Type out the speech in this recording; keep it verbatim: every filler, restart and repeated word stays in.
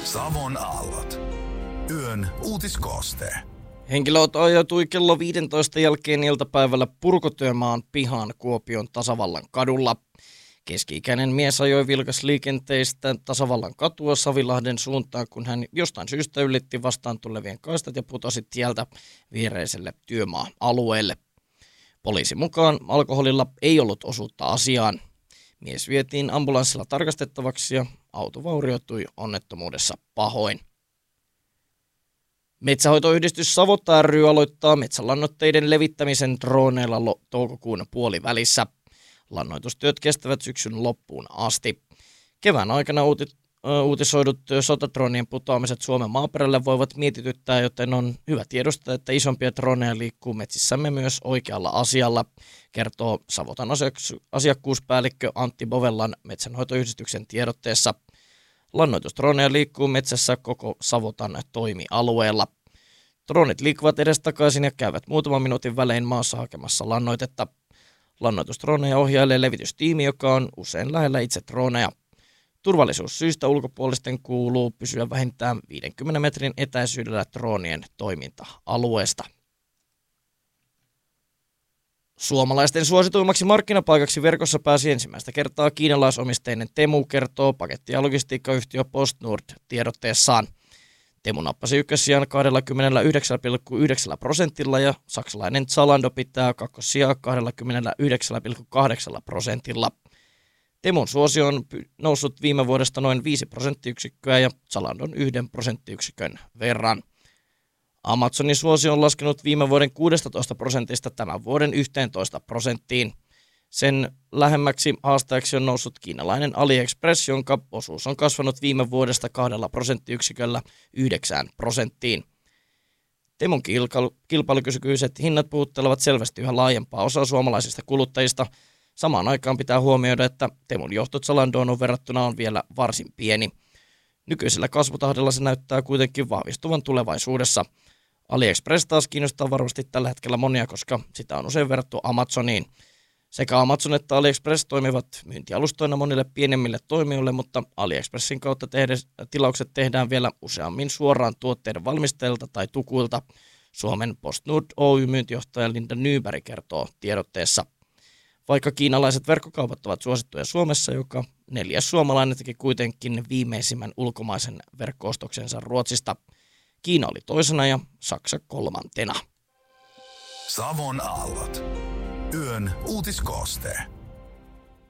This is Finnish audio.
Savon aallot. Yön uutiskooste. Henkilöauto ajautui kello viisitoista jälkeen iltapäivällä purkutyömaan pihaan Kuopion Tasavallan kadulla. Keski-ikäinen mies ajoi vilkasliikenteistä Tasavallan katua Savilahden suuntaan, kun hän jostain syystä ylitti vastaan tulevien kaistat ja putosi tieltä viereiselle työmaa-alueelle. Poliisin mukaan alkoholilla ei ollut osuutta asiaan. Mies vietiin ambulanssilla tarkastettavaksi ja auto vaurioitui onnettomuudessa pahoin. Metsänhoitoyhdistys Savota ry aloittaa metsälannoitteiden levittämisen droneilla lo- toukokuun puolivälissä. Lannoitustyöt kestävät syksyn loppuun asti. Kevään aikana uuti- uutisoidut sotadronien putoamiset Suomen maaperälle voivat mietityttää, joten on hyvä tiedostaa, että isompia droneja liikkuu metsissämme myös oikealla asialla, kertoo Savotan asiakkuuspäällikkö Antti Bovellan metsänhoitoyhdistyksen tiedotteessa. Lannoitusdroneja liikkuu metsässä koko Savotan toimialueella. Dronit liikkuvat edestakaisin ja käyvät muutaman minuutin välein maassa hakemassa lannoitetta. Lannoitusdroneja ohjailee levitystiimi, joka on usein lähellä itse droneja. Turvallisuussyistä ulkopuolisten kuuluu pysyä vähintään viidenkymmenen metrin etäisyydellä dronien toiminta-alueesta. Suomalaisten suosituimmaksi markkinapaikaksi verkossa pääsi ensimmäistä kertaa kiinalaisomisteinen Temu, kertoo paketti- ja logistiikkayhtiö PostNord tiedotteessaan. Temu nappasi ykkössijan kaksikymmentäyhdeksän pilkku yhdeksän prosentilla ja saksalainen Zalando pitää kakkossijaa kaksikymmentäyhdeksän pilkku kahdeksan prosentilla. Temun suosio on noussut viime vuodesta noin viisi prosenttiyksikköä ja Zalandon yhden prosenttiyksikön verran. Amazonin suosio on laskenut viime vuoden kuusitoista prosentista tämän vuoden yhteentoista prosenttiin. Sen lähemmäksi haastajaksi on noussut kiinalainen AliExpress, jonka osuus on kasvanut viime vuodesta kahdella prosenttiyksiköllä yhdeksään prosenttiin. Temun kilpailukykyiset hinnat puhuttelevat selvästi yhä laajempaa osaa suomalaisista kuluttajista. Samaan aikaan pitää huomioida, että Temun johto Zalandoon verrattuna on vielä varsin pieni. Nykyisellä kasvutahdilla se näyttää kuitenkin vahvistuvan tulevaisuudessa. AliExpress taas kiinnostaa varmasti tällä hetkellä monia, koska sitä on usein verrattu Amazoniin. Sekä Amazon että AliExpress toimivat myyntialustoina monille pienemmille toimijoille, mutta AliExpressin kautta tehdes, tilaukset tehdään vielä useammin suoraan tuotteiden valmistajilta tai tukuilta. Suomen PostNord Oy-myyntijohtaja Linda Nyberg kertoo tiedotteessa. Vaikka kiinalaiset verkkokaupat ovat suosittuja Suomessa, joka neljäs suomalainen teki kuitenkin viimeisimmän ulkomaisen verkko-ostoksensa Ruotsista. Kiina oli toisena ja Saksa kolmantena. Savon aallot. Yön uutiskooste.